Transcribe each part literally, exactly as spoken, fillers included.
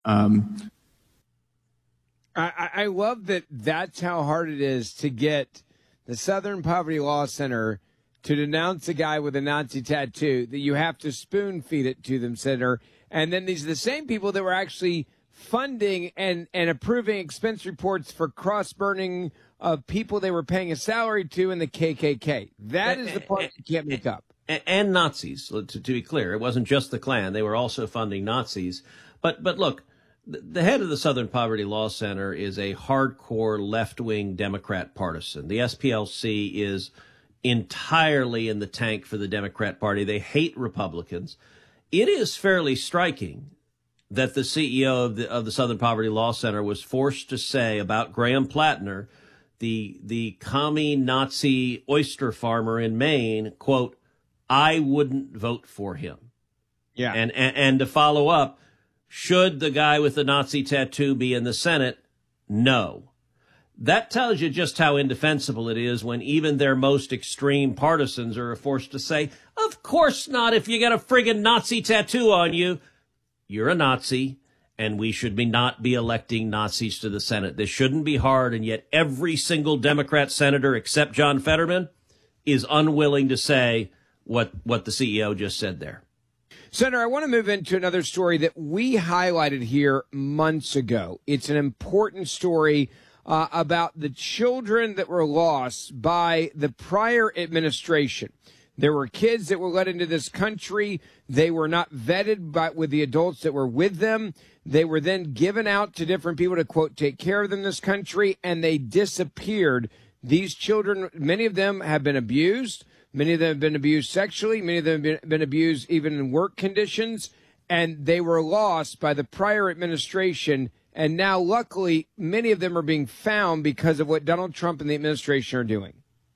Um, I, I love that that's how hard it is to get the Southern Poverty Law Center to denounce a guy with a Nazi tattoo, that you have to spoon feed it to them, Senator. And then these are the same people that were actually funding and, and approving expense reports for cross-burning of people they were paying a salary to in the K K K. That is the part you can't make up. And Nazis, to, to be clear. It wasn't just the Klan. They were also funding Nazis. But but look, the head of the Southern Poverty Law Center is a hardcore left-wing Democrat partisan. The S P L C is entirely in the tank for the Democrat Party. They hate Republicans. It is fairly striking that the C E O of the, of the Southern Poverty Law Center was forced to say about Graham Plattner, the the commie Nazi oyster farmer in Maine, quote, I wouldn't vote for him. Yeah. And, and, and to follow up, should the guy with the Nazi tattoo be in the Senate? No. That tells you just how indefensible it is when even their most extreme partisans are forced to say, of course not. If you got a friggin' Nazi tattoo on you, you're a Nazi, and we should be not be electing Nazis to the Senate. This shouldn't be hard, and yet every single Democrat senator except John Fetterman is unwilling to say what what the C E O just said there. Senator, I want to move into another story that we highlighted here months ago. It's an important story uh, about the children that were lost by the prior administration. There were kids that were let into this country. They were not vetted by, with the adults that were with them. They were then given out to different people to, quote, take care of them in this country, and they disappeared. These children, many of them have been abused. Many of them have been abused sexually. Many of them have been, been abused even in work conditions. And they were lost by the prior administration. And now, luckily, many of them are being found because of what Donald Trump and the administration are doing.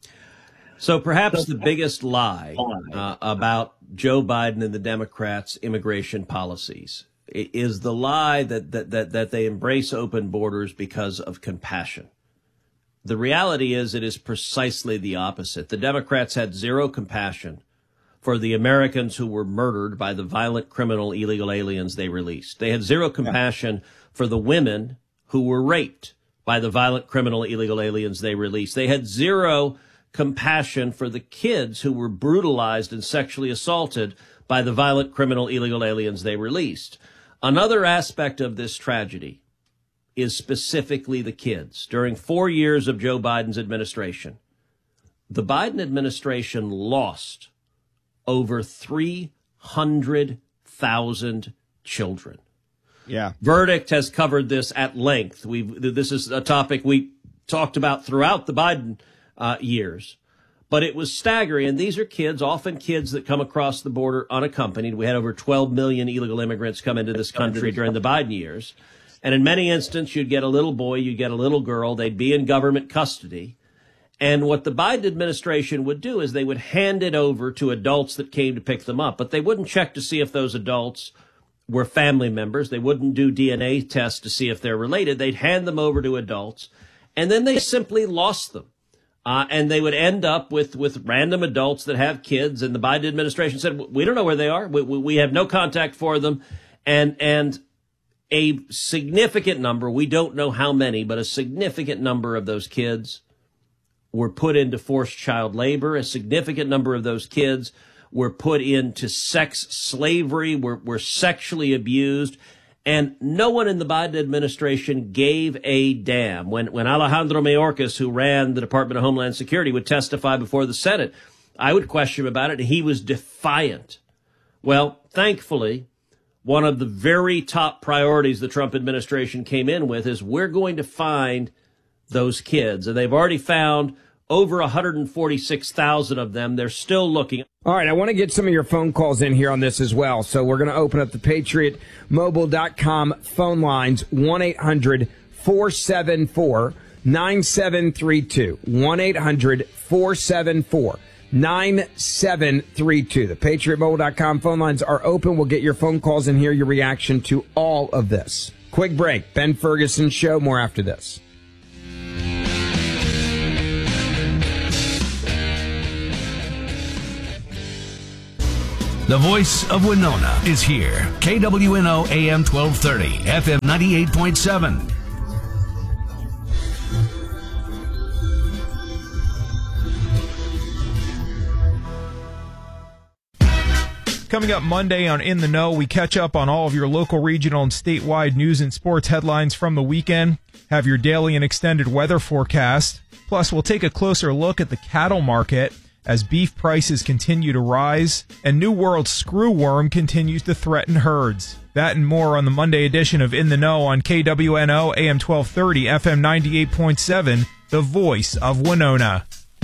So perhaps the biggest lie uh, about Joe Biden and the Democrats' immigration policies is the lie that, that, that, that they embrace open borders because of compassion. The reality is it is precisely the opposite. The Democrats had zero compassion for the Americans who were murdered by the violent criminal illegal aliens they released. They had zero compassion for the women who were raped by the violent criminal illegal aliens they released. They had zero compassion for the kids who were brutalized and sexually assaulted by the violent criminal illegal aliens they released. Another aspect of this tragedy is specifically the kids. During four years of Joe Biden's administration, the Biden administration lost over three hundred thousand children. Yeah. Verdict has covered this at length. We've, this is a topic we talked about throughout the Biden uh, years. But it was staggering. And these are kids, often kids that come across the border unaccompanied. We had over twelve million illegal immigrants come into this country during the Biden years. And in many instances, you'd get a little boy, you'd get a little girl. They'd be in government custody. And what the Biden administration would do is they would hand it over to adults that came to pick them up. But they wouldn't check to see if those adults were family members. They wouldn't do D N A tests to see if they're related. They'd hand them over to adults. And then they simply lost them. Uh, and they would end up with, with random adults that have kids. And the Biden administration said, we don't know where they are. We, we, we have no contact for them. And, and a significant number, we don't know how many, but a significant number of those kids were put into forced child labor. A significant number of those kids were put into sex slavery, were, were sexually abused. And no one in the Biden administration gave a damn. When, when Alejandro Mayorkas, who ran the Department of Homeland Security, would testify before the Senate, I would question him about it, and he was defiant. Well, thankfully, one of the very top priorities the Trump administration came in with is we're going to find those kids. And they've already found over one hundred forty-six thousand of them. They're still looking. All right, I want to get some of your phone calls in here on this as well. So we're going to open up the patriot mobile dot com phone lines, one eight hundred four seven four nine seven three two, one eight hundred four seven four nine seven three two. The patriot mobile dot com phone lines are open. We'll get your phone calls and hear your reaction to all of this. Quick break. Ben Ferguson Show. More after this. The voice of Winona is here. K W N O A M twelve thirty, F M ninety-eight point seven. Coming up Monday on In the Know, we catch up on all of your local, regional, and statewide news and sports headlines from the weekend, have your daily and extended weather forecast. Plus, we'll take a closer look at the cattle market as beef prices continue to rise and New World screwworm continues to threaten herds. That and more on the Monday edition of In the Know on K W N O A M twelve thirty, F M ninety-eight point seven, the voice of Winona.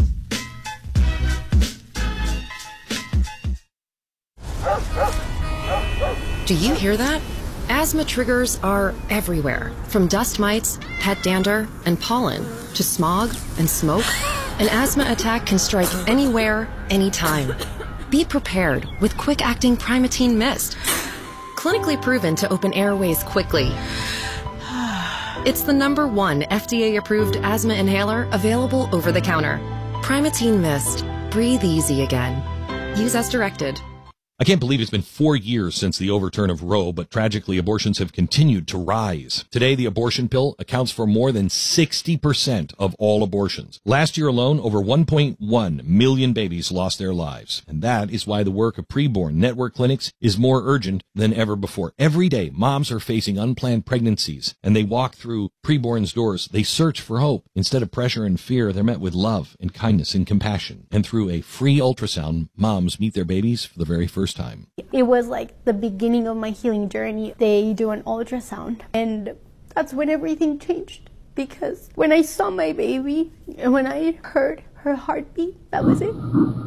Do you hear that? Asthma triggers are everywhere, from dust mites, pet dander, and pollen, to smog and smoke. An asthma attack can strike anywhere, anytime. Be prepared with quick-acting Primatene Mist. Clinically proven to open airways quickly. It's the number one F D A-approved asthma inhaler available over the counter. Primatene Mist. Breathe easy again. Use as directed. I can't believe it's been four years since the overturn of Roe, but tragically abortions have continued to rise. Today, the abortion pill accounts for more than sixty percent of all abortions. Last year alone, over one point one million babies lost their lives. And that is why the work of preborn network clinics is more urgent than ever before. Every day, moms are facing unplanned pregnancies, and they walk through preborn's doors. They search for hope. Instead of pressure and fear, they're met with love and kindness and compassion. And through a free ultrasound, moms meet their babies for the very first time. It was like the beginning of my healing journey. They do an ultrasound, and that's when everything changed, because when I saw my baby and when I heard her heartbeat, that was it.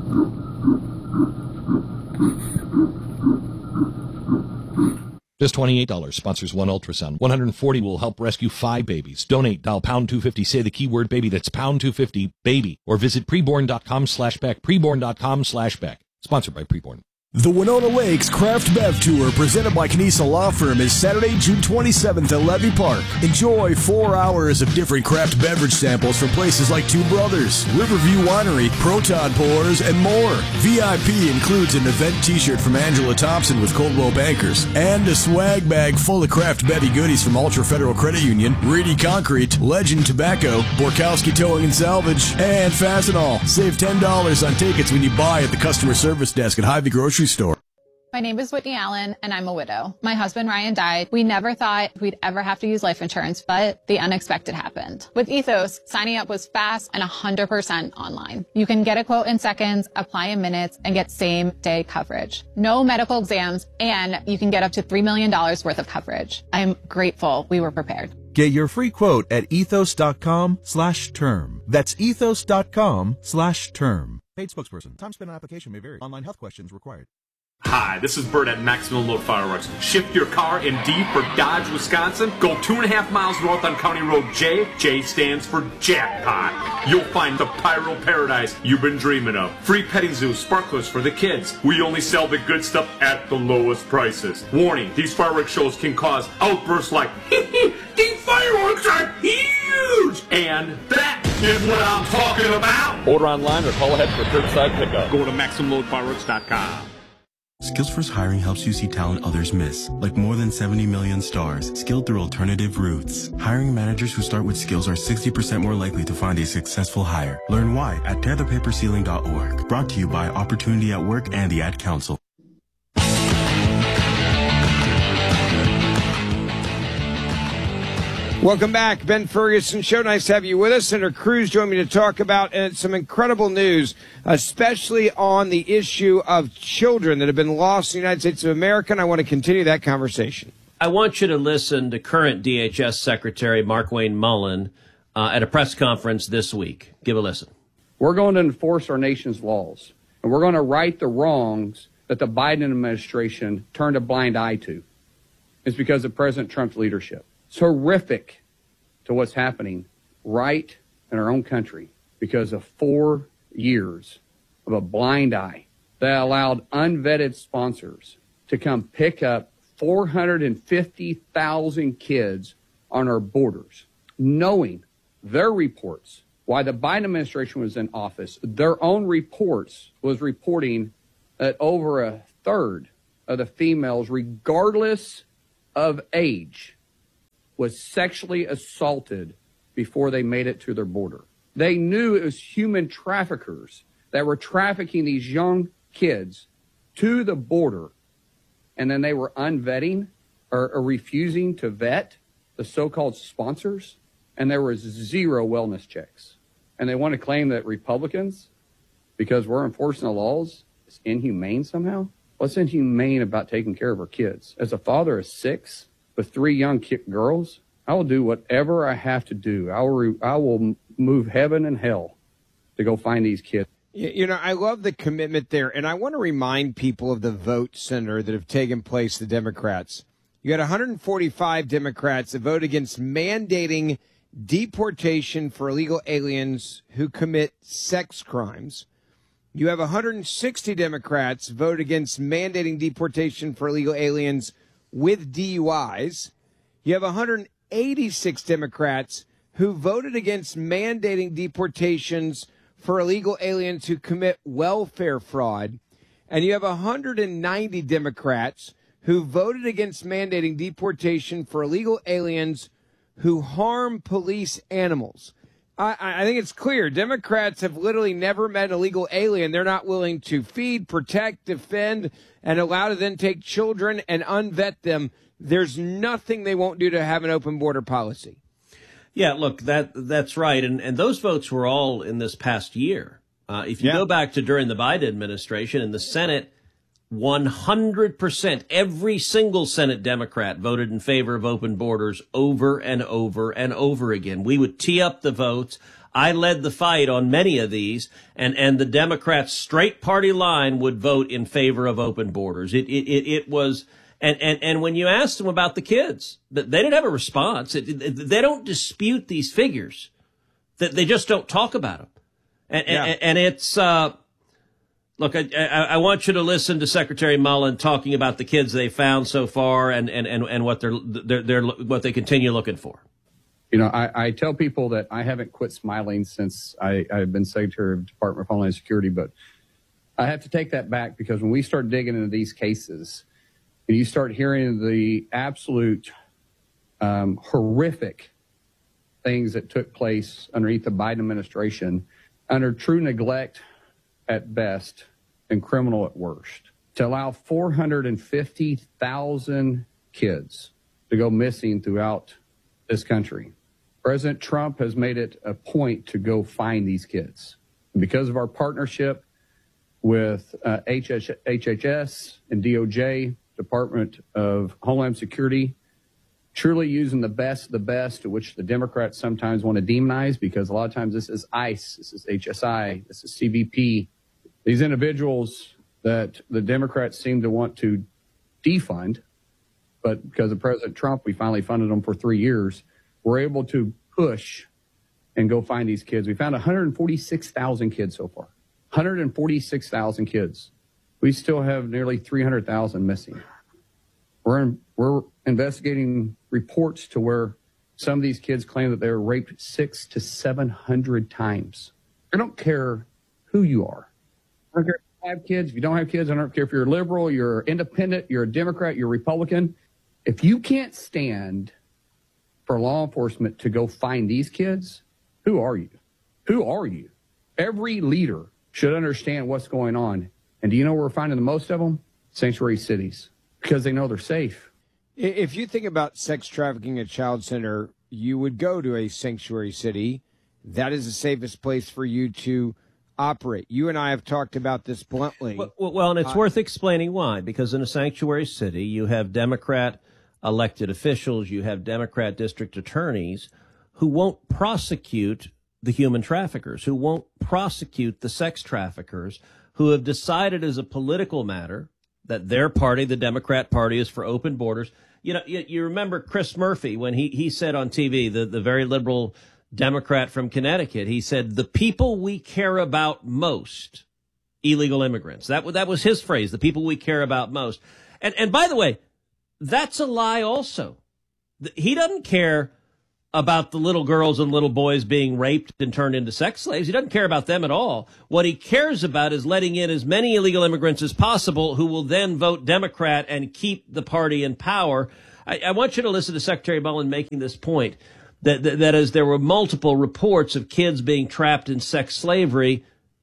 Just twenty-eight dollars sponsors one ultrasound. one hundred forty dollars will help rescue five babies. Donate, dial pound two fifty, say the keyword baby, that's pound two fifty, baby, or visit preborn.com slash Beck, preborn.com slash Beck. Sponsored by Preborn. The Winona Lakes Craft Bev Tour, presented by Knisa Law Firm, is Saturday, June twenty-seventh at Levy Park. Enjoy four hours of different craft beverage samples from places like Two Brothers, Riverview Winery, Proton Pours, and more. V I P includes an event t-shirt from Angela Thompson with Coldwell Bankers, and a swag bag full of craft bevy goodies from Ultra Federal Credit Union, Reedy Concrete, Legend Tobacco, Borkowski Towing and Salvage, and Fastenal. Save ten dollars on tickets when you buy at the customer service desk at Hy-Vee Grocery Store. My name is Whitney Allen, and I'm a widow. My husband, Ryan, died. We never thought we'd ever have to use life insurance, but the unexpected happened. With Ethos, signing up was fast and one hundred percent online. You can get a quote in seconds, apply in minutes, and get same-day coverage. No medical exams, and you can get up to three million dollars worth of coverage. I'm grateful we were prepared. Get your free quote at ethos.com slash term. That's ethos.com slash term. Paid spokesperson. Time spent on application may vary. Online health questions required. Hi, this is Bert at Maximum Load Fireworks. Shift your car in D for Dodge, Wisconsin. Go two and a half miles north on County Road J. J stands for jackpot. You'll find the pyro paradise you've been dreaming of. Free petting zoo, sparklers for the kids. We only sell the good stuff at the lowest prices. Warning, these fireworks shows can cause outbursts like, hee hee, these fireworks are huge! And that is what I'm talking about. Order online or call ahead for curbside pickup. Go to maximum load fireworks dot com. Skills First Hiring helps you see talent others miss. Like more than seventy million stars, skilled through alternative routes. Hiring managers who start with skills are sixty percent more likely to find a successful hire. Learn why at tear the paper ceiling dot org. Brought to you by Opportunity at Work and the Ad Council. Welcome back. Ben Ferguson Show. Nice to have you with us. Senator Cruz joined me to talk about uh, some incredible news, especially on the issue of children that have been lost in the United States of America, and I want to continue that conversation. I want you to listen to current D H S Secretary Markwayne Mullin uh, at a press conference this week. Give a listen. We're going to enforce our nation's laws, and we're going to right the wrongs that the Biden administration turned a blind eye to. It's because of President Trump's leadership. It's horrific to what's happening right in our own country because of four years of a blind eye that allowed unvetted sponsors to come pick up four hundred fifty thousand kids on our borders, knowing their reports, while the Biden administration was in office, their own reports was reporting that over a third of the females, regardless of age, was sexually assaulted before they made it to their border. They knew it was human traffickers that were trafficking these young kids to the border, and then they were unvetting or, or refusing to vet the so-called sponsors, and there was zero wellness checks. And they want to claim that Republicans, because we're enforcing the laws, is inhumane somehow? What's inhumane about taking care of our kids? As a father of six with three young ki- girls, I will do whatever I have to do. I will, re- I will move heaven and hell to go find these kids. You know, I love the commitment there, and I want to remind people of the vote center that have taken place, the Democrats. You had one hundred forty-five Democrats that vote against mandating deportation for illegal aliens who commit sex crimes. You have one hundred sixty Democrats vote against mandating deportation for illegal aliens with D U Is. You have one hundred eighty-six Democrats who voted against mandating deportations for illegal aliens who commit welfare fraud. And you have one hundred ninety Democrats who voted against mandating deportation for illegal aliens who harm police animals. I, I think it's clear. Democrats have literally never met an illegal alien they're not willing to feed, protect, defend, and allow to then take children and unvet them. There's nothing they won't do to have an open border policy. Yeah, look, that that's right. And, and those votes were all in this past year. Uh, if you Yeah. go back to during the Biden administration in the Senate, one hundred percent, every single Senate Democrat voted in favor of open borders over and over and over again. We would tee up the votes. I led the fight on many of these, and, and the Democrats' straight party line would vote in favor of open borders. It, it, it, it was, and, and, and when you asked them about the kids, they didn't have a response. It, it, they don't dispute these figures. That they just don't talk about them. And, Yeah. and, and it's, uh, Look, I, I, I want you to listen to Secretary Mullen talking about the kids they found so far and, and, and, and what they're, they're, they're, what they continue looking for. You know, I, I tell people that I haven't quit smiling since I, I've been Secretary of Department of Homeland Security, but I have to take that back because when we start digging into these cases and you start hearing the absolute um, horrific things that took place underneath the Biden administration, under true neglect at best and criminal at worst, to allow four hundred fifty thousand kids to go missing throughout this country. President Trump has made it a point to go find these kids. And because of our partnership with uh, H H S and D O J, Department of Homeland Security, truly using the best of the best, which the Democrats sometimes want to demonize because a lot of times this is ICE, this is H S I, this is C B P. These individuals that the Democrats seem to want to defund, but because of President Trump, we finally funded them for three years. We're able to push and go find these kids. We found one hundred forty-six thousand kids so far. one hundred forty-six thousand kids. We still have nearly three hundred thousand missing. We're in, we're investigating reports to where some of these kids claim that they were raped six to seven hundred times. I don't care who you are. I don't care if you have kids, if you don't have kids. I don't care if you're a liberal, you're independent, you're a Democrat, you're a Republican. If you can't stand for law enforcement to go find these kids, who are you? Who are you? Every leader should understand what's going on. And do you know where we're finding the most of them? Sanctuary cities, because they know they're safe. If you think about sex trafficking at child center, you would go to a sanctuary city. That is the safest place for you to operate. You and I have talked about this bluntly. Well, well and it's uh, worth explaining why, because in a sanctuary city, you have Democrat elected officials, you have Democrat district attorneys who won't prosecute the human traffickers, who won't prosecute the sex traffickers, who have decided as a political matter that their party, the Democrat Party, is for open borders. You know, you, you remember Chris Murphy when he, he said on T V, the, the very liberal Democrat from Connecticut, he said, the people we care about most, illegal immigrants. That, that was his phrase, the people we care about most. And, and by the way, that's a lie also. He doesn't care about the little girls and little boys being raped and turned into sex slaves. He doesn't care about them at all. What he cares about is letting in as many illegal immigrants as possible who will then vote Democrat and keep the party in power. I, I want you to listen to Secretary Mullen making this point, that, that, that as there were multiple reports of kids being trapped in sex slavery,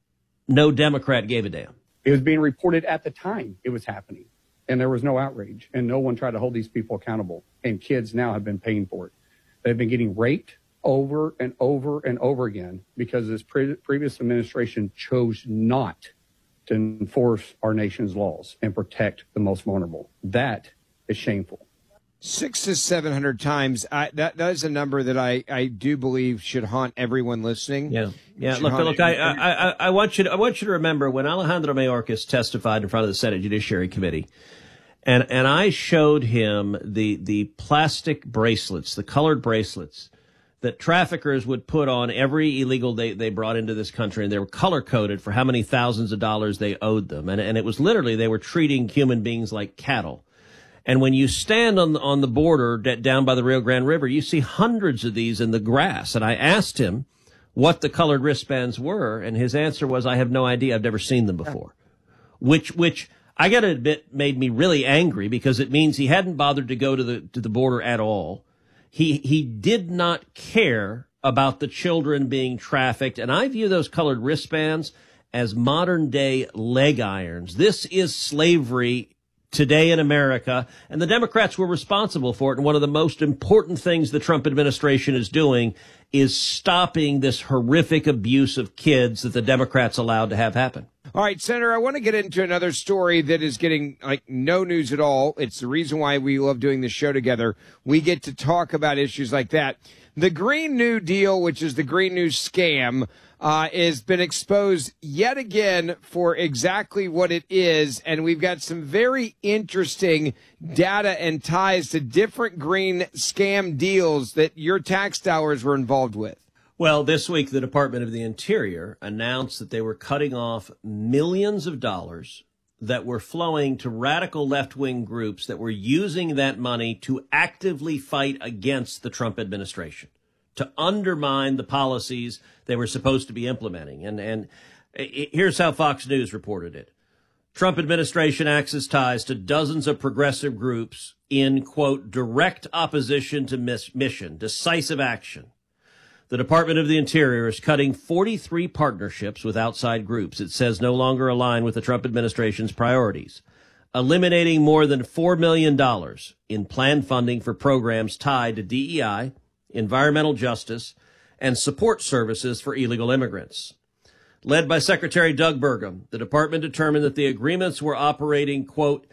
no Democrat gave a damn. It was being reported at the time it was happening, and there was no outrage, and no one tried to hold these people accountable, and kids now have been paying for it. They've been getting raped over and over and over again because this pre- previous administration chose not to enforce our nation's laws and protect the most vulnerable. That is shameful. Six to seven hundred times. I, that that is a number that I, I do believe should haunt everyone listening. Yeah, yeah. Should Look, haunt look. I, I, I, I want you to I want you to remember when Alejandro Mayorkas testified in front of the Senate Judiciary Committee. And and I showed him the the plastic bracelets, the colored bracelets that traffickers would put on every illegal they, they brought into this country, and they were color coded for how many thousands of dollars they owed them. And and it was literally they were treating human beings like cattle. And when you stand on the, on the border down by the Rio Grande River, you see hundreds of these in the grass. And I asked him what the colored wristbands were, and his answer was, "I have no idea. I've never seen them before." Which which. I got to admit, made me really angry because it means he hadn't bothered to go to the to the border at all. He he did not care about the children being trafficked, and I view those colored wristbands as modern day leg irons. This is slavery today in America, and the Democrats were responsible for it. And one of the most important things the Trump administration is doing is stopping this horrific abuse of kids that the Democrats allowed to have happen. All right, Senator, I want to get into another story that is getting like no news at all. It's the reason why we love doing this show together. We get to talk about issues like that. The Green New Deal, which is the Green New scam, uh, has been exposed yet again for exactly what it is. And we've got some very interesting data and ties to different green scam deals that your tax dollars were involved with. Well, this week, the Department of the Interior announced that they were cutting off millions of dollars that were flowing to radical left-wing groups that were using that money to actively fight against the Trump administration, to undermine the policies they were supposed to be implementing. And, and here's how Fox News reported it. Trump administration access ties to dozens of progressive groups in, quote, direct opposition to mis- mission, decisive action. The Department of the Interior is cutting forty-three partnerships with outside groups it says no longer align with the Trump administration's priorities, eliminating more than four million dollars in planned funding for programs tied to D E I, environmental justice, and support services for illegal immigrants. Led by Secretary Doug Burgum, the department determined that the agreements were operating, quote,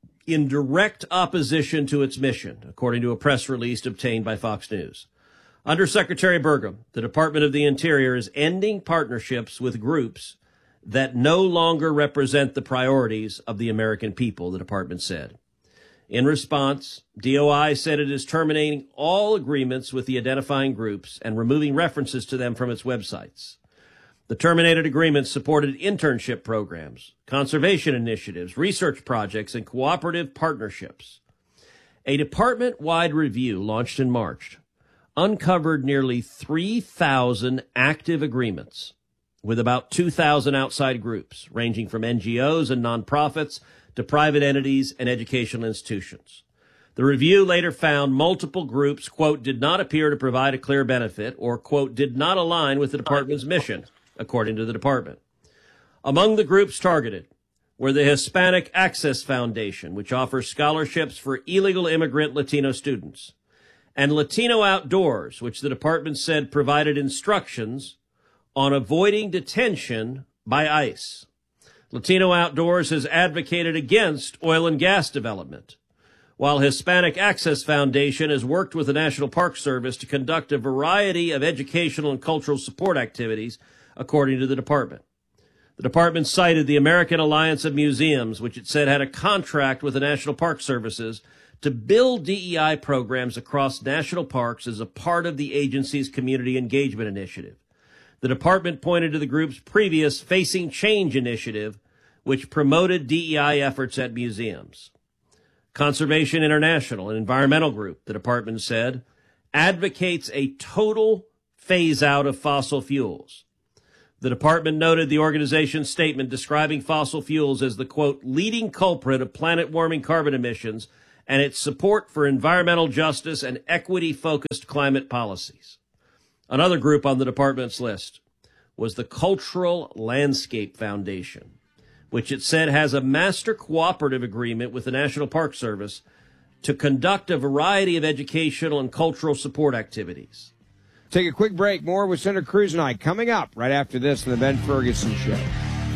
in direct opposition to its mission, according to a press release obtained by Fox News. Under Secretary Burgum, the Department of the Interior is ending partnerships with groups that no longer represent the priorities of the American people, the department said. In response, D O I said it is terminating all agreements with the identifying groups and removing references to them from its websites. The terminated agreements supported internship programs, conservation initiatives, research projects, and cooperative partnerships. A department-wide review launched in March uncovered nearly three thousand active agreements with about two thousand outside groups, ranging from N G Os and nonprofits to private entities and educational institutions. The review later found multiple groups, quote, did not appear to provide a clear benefit or, quote, did not align with the department's mission, according to the department. Among the groups targeted were the Hispanic Access Foundation, which offers scholarships for illegal immigrant Latino students, and Latino Outdoors, which the department said provided instructions on avoiding detention by ICE. Latino Outdoors has advocated against oil and gas development, while Hispanic Access Foundation has worked with the National Park Service to conduct a variety of educational and cultural support activities, according to the department. The department cited the American Alliance of Museums, which it said had a contract with the National Park Services to build D E I programs across national parks as a part of the agency's community engagement initiative. The department pointed to the group's previous Facing Change initiative, which promoted D E I efforts at museums. Conservation International, an environmental group, the department said, advocates a total phase out of fossil fuels. The department noted the organization's statement describing fossil fuels as the, quote, leading culprit of planet-warming carbon emissions and its support for environmental justice and equity-focused climate policies. Another group on the department's list was the Cultural Landscape Foundation, which it said has a master cooperative agreement with the National Park Service to conduct a variety of educational and cultural support activities. Take a quick break. More with Senator Cruz and I coming up right after this on the Ben Ferguson Show.